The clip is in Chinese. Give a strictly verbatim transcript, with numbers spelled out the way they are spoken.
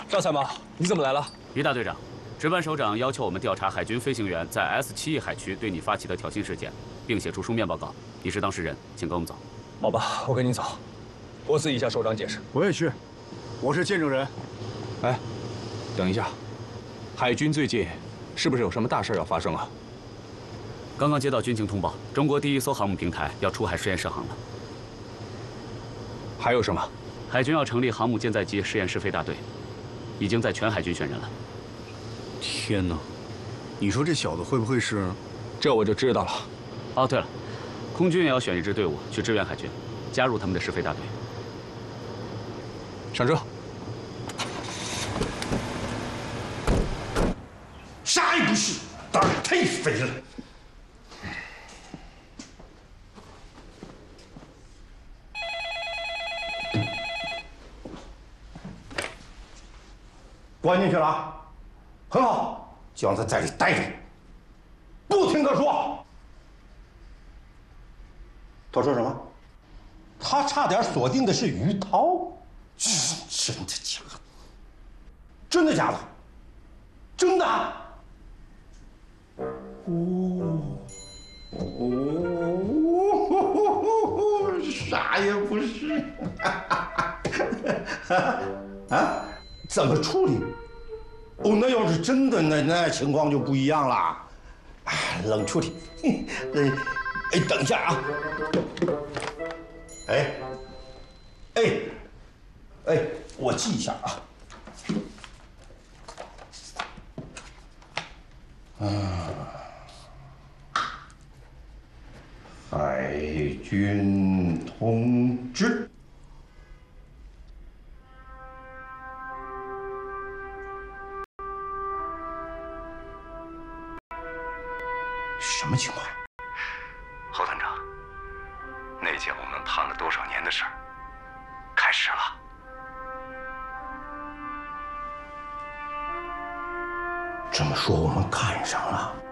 赵参谋，你怎么来了？ 于大队长，值班首长要求我们调查海军飞行员在 S 七 翼海区对你发起的挑衅事件，并写出书面报告。你是当事人，请跟我们走。 好吧，我跟你走。我自己向首长解释。 我也去，我是见证人。 哎，等一下，海军最近是不是有什么大事要发生啊？ 刚刚接到军情通报，中国第一艘航母平台要出海试验试航了。 还有什么？ 海军要成立航母舰载机实验试飞大队，已经在全海军选人了。 天哪！你说这小子会不会是？ 这我就知道了。 哦，对了，空军也要选一支队伍去支援海军，加入他们的试飞大队。 上车。 啥也不是，胆儿太肥了。关进去了啊，很好，叫他在里待着，不听他说。他说什么？他差点锁定的是于涛，真的假的？真的假的？真的？哦哦，啥也不是。啊？怎么处理？哦，那要是真的，那那情况就不一样了。啊，冷处理。哎，哎，等一下啊。哎，哎，哎，我记一下啊。啊，海军通知。什么情况？ 侯团长，那件我们谈了多少年的事儿，开始了。 这么说，我们看上了。